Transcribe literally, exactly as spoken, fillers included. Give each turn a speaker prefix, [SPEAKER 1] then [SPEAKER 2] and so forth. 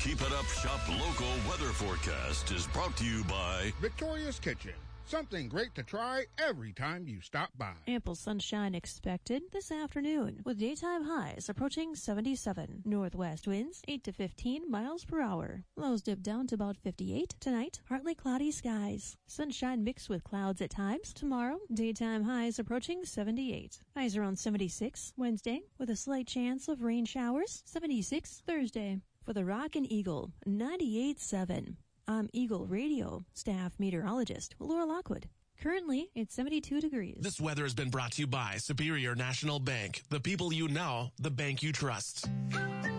[SPEAKER 1] Keep It Up Shop local weather forecast is brought to you by
[SPEAKER 2] Victoria's Kitchen. Something great to try every time you stop by.
[SPEAKER 3] Ample sunshine expected this afternoon with daytime highs approaching seventy-seven. Northwest winds eight to fifteen miles per hour. Lows dip down to about fifty-eight. Tonight, partly cloudy skies. Sunshine mixed with clouds at times. Tomorrow, daytime highs approaching seventy-eight. Highs around seventy-six Wednesday with a slight chance of rain showers. seventy-six Thursday. For the Rock and Eagle, ninety-eight point seven. I'm Eagle Radio staff meteorologist Laura Lockwood. Currently, it's seventy-two degrees.
[SPEAKER 4] This weather has been brought to you by Superior National Bank. The people you know, the bank you trust.